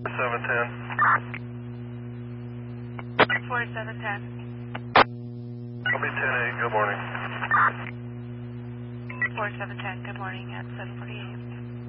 710. 4710. I'll be 10-8, good morning. 4710, good morning at 748.